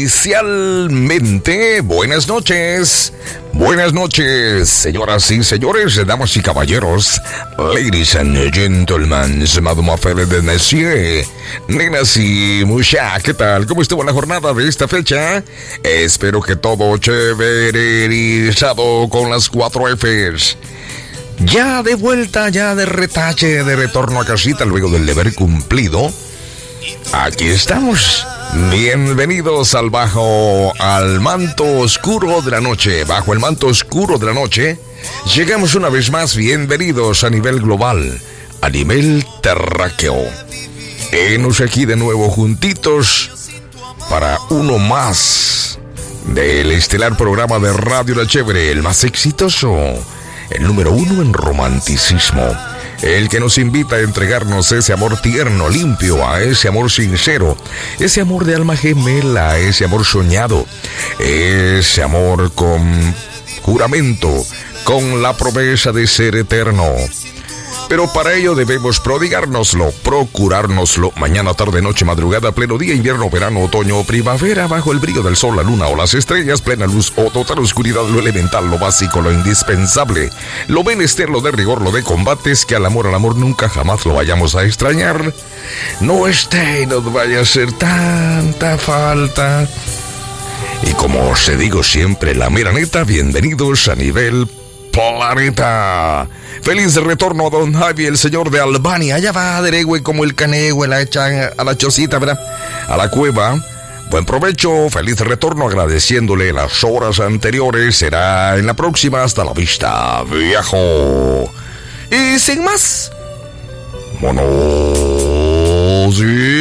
oficialmente buenas noches. Buenas noches, señoras y señores, damas y caballeros, ladies and gentlemen, mademoiselle de monsieur, nenas y muchachas, ¿qué tal? ¿Cómo estuvo la jornada de esta fecha? Espero que todo chéverizado con las 4 Fs. Ya de vuelta, ya de retache, de retorno a casita luego del deber cumplido. Aquí estamos. Bienvenidos al manto oscuro de la noche. Bajo el manto oscuro de la noche, llegamos una vez más. Bienvenidos a nivel global, a nivel terráqueo. Enos aquí de nuevo juntitos para uno más del estelar programa de Radio La Chévere, el más exitoso, el número 1 en romanticismo. El que nos invita a entregarnos ese amor tierno, limpio, a ese amor sincero, ese amor de alma gemela, ese amor soñado, ese amor con juramento, con la promesa de ser eterno. Pero para ello debemos prodigárnoslo, procurárnoslo, mañana, tarde, noche, madrugada, pleno día, invierno, verano, otoño o primavera, bajo el brillo del sol, la luna o las estrellas, plena luz o total oscuridad, lo elemental, lo básico, lo indispensable, lo menester, lo de rigor, lo de combates, que al amor nunca jamás lo vayamos a extrañar, no esté y nos vaya a hacer tanta falta. Y como os digo siempre, la mera neta, bienvenidos a nivel planeta. Feliz retorno a don Javi, el señor de Albania. Allá va deregue como el canegüe, la echan a la chocita, ¿verdad? A la cueva. Buen provecho, feliz retorno, agradeciéndole las horas anteriores. Será en la próxima. Hasta la vista, viejo. Y sin más, monos y